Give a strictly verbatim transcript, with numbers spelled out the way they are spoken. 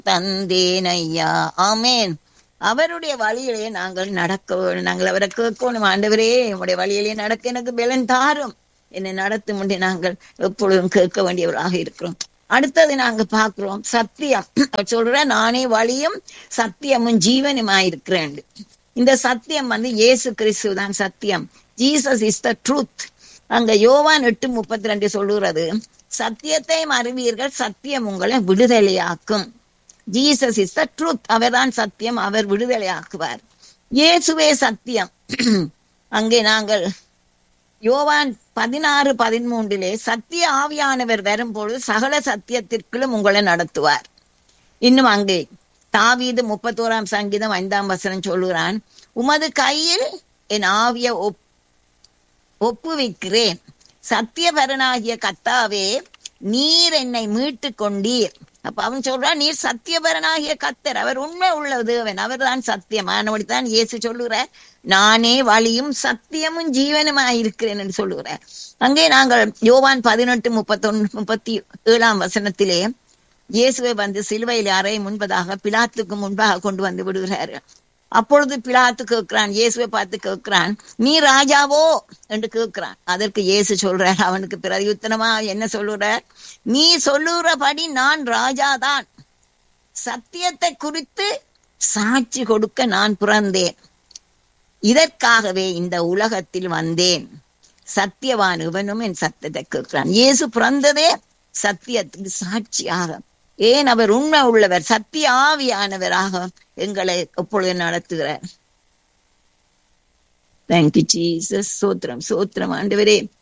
தந்தேன் ஐயா. ஆமேன். அவருடைய வழியிலே நாங்கள் நடக்க வேணும். நாங்கள் அவரை கேட்கணும். ஆண்டவரே, உங்களுடைய வழியிலே நடக்க எனக்கு பலன் தாரும், என்னை நடத்தும் என்று நாங்கள் எப்பொழுதும் கேட்க வேண்டியவர்களாக இருக்கிறோம். அடுத்தது நாங்க பார்க்கிறோம் சத்தியம். அவர் சொல்ற, நானே வழியும் சத்தியமும் ஜீவனுமாயிருக்கிறேன். இந்த சத்தியம் வந்து இயேசு கிறிஸ்து தான் சத்தியம். Jesus is the truth. அங்க யோவான் எட்டு முப்பத்தி ரெண்டு சொல்லுகிறது, சத்தியத்தை அறிவீர்கள், சத்தியம் உங்களை விடுதலையாக்கும். Jesus is the truth. அவர் தான் சத்தியம், அவர் விடுதலையாக்குவார். இயேசுவே சத்தியம். அங்கே நாங்கள் யோவான் பதினாறு பதிமூன்றிலே சத்திய ஆவியானவர் வரும்பொழுது சகல சத்தியத்திற்குள்ளும் உங்களை நடத்துவார். இன்னும் அங்கே தாவீது முப்பத்தோராம் சங்கீதம் ஐந்தாம் வசனம் சொல்லுகிறான், உமது கையில் என் ஆவிய ஒப் ஒப்புவிக்கிறேன். சத்தியபரனாகிய கர்த்தாவே, நீர் என்னை மீட்டு கொண்டீர். அப்ப அவன் சொல்றான், நீர் சத்தியபரனாகிய கர்த்தர். அவர் உண்மை உள்ள தேவன், அவர் தான் சத்தியம். ஆனபடித்தான் இயேசு சொல்லுகிறார், நானே வழியும் சத்தியமும் ஜீவனுமாயிருக்கிறேன் என்று சொல்லுகிறார். அங்கே நாங்கள் யோவான் பதினெட்டு முப்பத்தொன்னு முப்பத்தி ஏழாம் வசனத்திலே இயேசுவை வந்து சிலுவையில் அறை முன்பதாக பிலாத்துக்கு முன்பாக கொண்டு வந்து விடுகிறார். அப்பொழுது பிலாத்து கேட்கிறான், இயேசுவை பார்த்து கேட்கிறான், நீ ராஜாவோ என்று கேட்கிறான். அதற்கு இயேசு சொல்றார், அவனுக்கு பிரதியுத்தரமா என்ன சொல்லுறார், நீ சொல்லுறபடி நான் ராஜாதான். சத்தியத்தை குறித்து சாட்சி கொடுக்க நான் பிறந்தேன். இதற்காகவே இந்த உலகத்தில் வந்தேன். சத்தியவான் இவனும் என் சத்தியத்தை கேட்கிறான். இயேசு பிறந்ததே சத்தியத்துக்கு சாட்சியாக. ஏன்? அவர் உண்மை உள்ளவர், சத்திய ஆவியானவராக எங்களை எப்பொழுது நடத்துகிறார். Thank you Jesus. சோத்திரம் சோத்திரம் ஆண்டவரே.